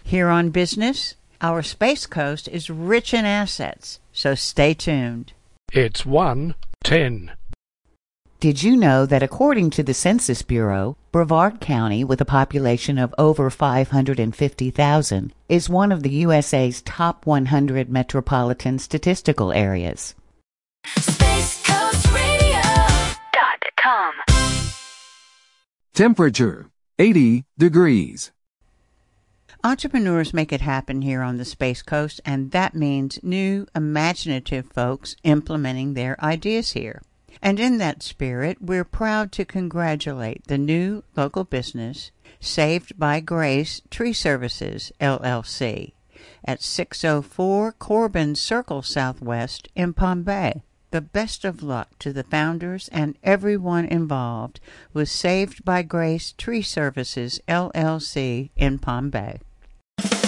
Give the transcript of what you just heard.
Here on Business, our Space Coast is rich in assets, so stay tuned. It's 1:10. Did you know that according to the Census Bureau, Brevard County, with a population of over 550,000, is one of the USA's top 100 metropolitan statistical areas? SpaceCoastRadio.com. Temperature 80 degrees. Entrepreneurs make it happen here on the Space Coast, and that means new, imaginative folks implementing their ideas here. And in that spirit, we're proud to congratulate the new local business, Saved by Grace Tree Services, LLC, at 604 Corbin Circle Southwest in Palm Bay. The best of luck to the founders and everyone involved with Saved by Grace Tree Services, LLC in Palm Bay.